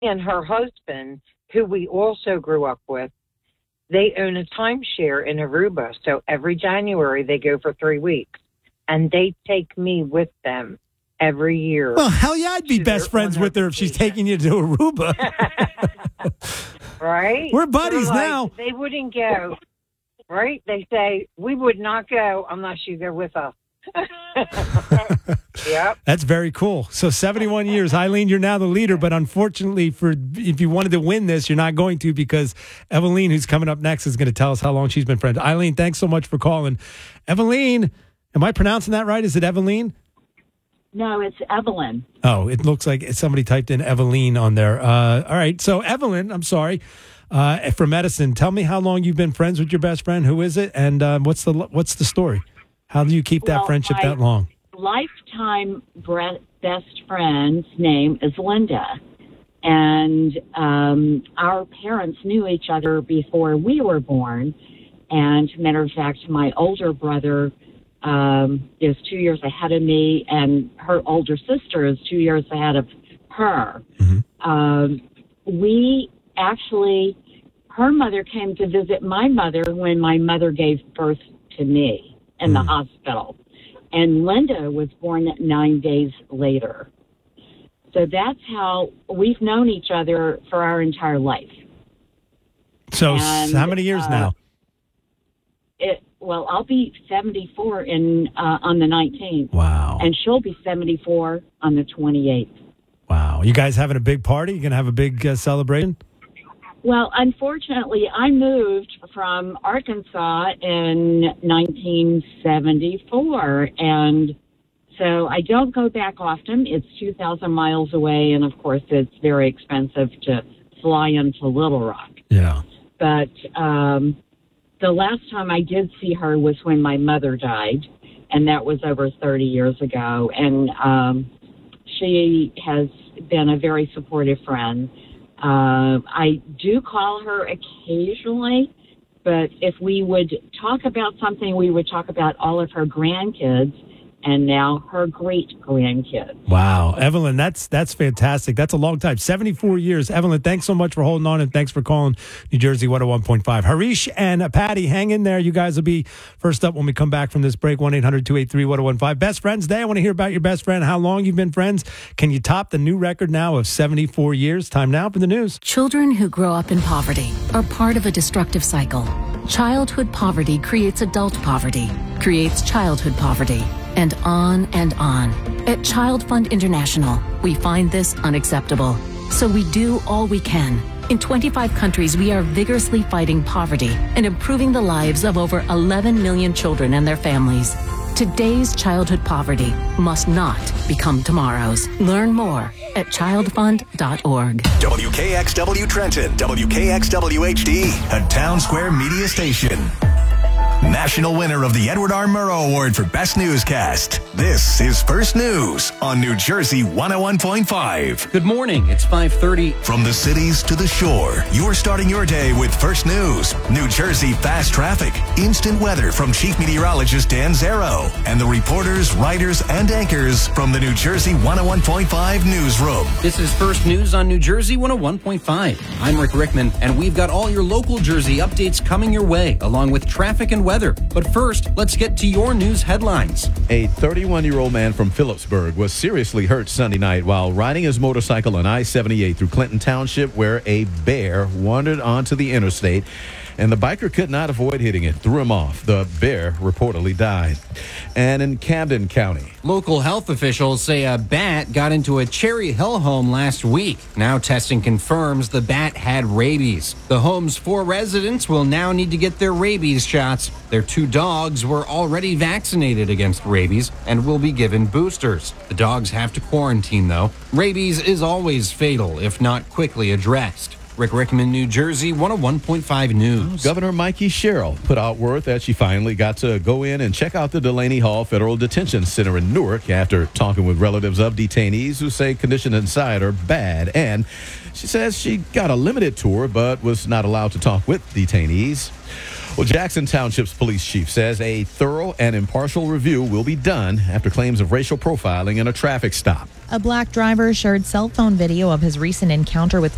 and her husband, who we also grew up with, they own a timeshare in Aruba. So every January they go for 3 weeks, and they take me with them every year. Well, hell yeah, I'd be best friends with her if she's taking you to Aruba. Right? We're buddies now. They wouldn't go. Right? They say, we would not go unless you go with us. Yep. That's very cool. So 71 years. Eileen, you're now the leader, but unfortunately, if you wanted to win this, you're not going to, because Eveline, who's coming up next, is going to tell us how long she's been friends. Eileen, thanks so much for calling. Eveline, am I pronouncing that right? Is it Eveline? No, it's Evelyn. Oh, it looks like somebody typed in Eveline on there. All right. So Evelyn, I'm sorry, from Medicine, tell me how long you've been friends with your best friend. Who is it? And what's the story? How do you keep that friendship that long? Lifetime best friend's name is Linda. And our parents knew each other before we were born. And matter of fact, my older brother is 2 years ahead of me, and her older sister is 2 years ahead of her. Mm-hmm. Her mother came to visit my mother when my mother gave birth to me in the hospital. And Linda was born 9 days later. So that's how we've known each other for our entire life. So how many years now? I'll be 74 on the 19th. Wow. And she'll be 74 on the 28th. Wow. You guys having a big party? You going to have a big celebration? Well, unfortunately, I moved from Arkansas in 1974, and so I don't go back often. It's 2,000 miles away, and of course, it's very expensive to fly into Little Rock. Yeah. But the last time I did see her was when my mother died, and that was over 30 years ago, and she has been a very supportive friend. I do call her occasionally, but if we would talk about something, we would talk about all of her grandkids and now her great-grandkids. Wow. Evelyn, that's fantastic. That's a long time. 74 years. Evelyn, thanks so much for holding on, and thanks for calling New Jersey 101.5. Harish and Patty, hang in there. You guys will be first up when we come back from this break. 1-800-283-1015. Best Friends Day. I want to hear about your best friend, how long you've been friends. Can you top the new record now of 74 years? Time now for the news. Children who grow up in poverty are part of a destructive cycle. Childhood poverty creates adult poverty, creates childhood poverty, and on and on. At Child Fund International, we find this unacceptable. So we do all we can. In 25 countries, we are vigorously fighting poverty and improving the lives of over 11 million children and their families. Today's childhood poverty must not become tomorrow's. Learn more at childfund.org. WKXW Trenton, WKXW HD, a Town Square media station. National winner of the Edward R. Murrow Award for Best Newscast. This is First News on New Jersey 101.5. Good morning. It's 5:30. From the cities to the shore, you're starting your day with First News. New Jersey fast traffic, instant weather from Chief Meteorologist Dan Zero, and the reporters, writers, and anchors from the New Jersey 101.5 newsroom. This is First News on New Jersey 101.5. I'm Rick Rickman, and we've got all your local Jersey updates coming your way, along with traffic and weather. But first, let's get to your news headlines. A 31-year-old man from Phillipsburg was seriously hurt Sunday night while riding his motorcycle on I-78 through Clinton Township, where a bear wandered onto the interstate, and the biker could not avoid hitting it, threw him off. The bear reportedly died. And in Camden County, local health officials say a bat got into a Cherry Hill home last week. Now testing confirms the bat had rabies. The home's 4 residents will now need to get their rabies shots. Their 2 dogs were already vaccinated against rabies and will be given boosters. The dogs have to quarantine, though. Rabies is always fatal if not quickly addressed. Rick Rickman, New Jersey 101.5 News. Governor Mikey Sherrill put out word that she finally got to go in and check out the Delaney Hall Federal Detention Center in Newark after talking with relatives of detainees who say conditions inside are bad. And she says she got a limited tour but was not allowed to talk with detainees. Well, Jackson Township's police chief says a thorough and impartial review will be done after claims of racial profiling in a traffic stop. A black driver shared cell phone video of his recent encounter with